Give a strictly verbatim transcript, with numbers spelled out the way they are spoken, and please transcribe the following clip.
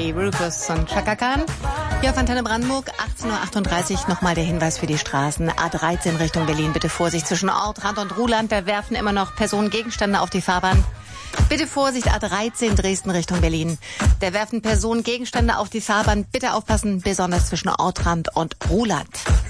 Ray, Rufus und Chaka Khan. Hier auf Antenne Brandenburg, achtzehn Uhr achtunddreißig. Nochmal der Hinweis für die Straßen. A dreizehn Richtung Berlin. Bitte Vorsicht zwischen Ort, Rand und Ruhland. Da werfen immer noch Personen Gegenstände auf die Fahrbahn. Bitte Vorsicht, A dreizehn Dresden Richtung Berlin. Da werfen Personen Gegenstände auf die Fahrbahn. Bitte aufpassen, besonders zwischen Ort, Rand und Ruhland.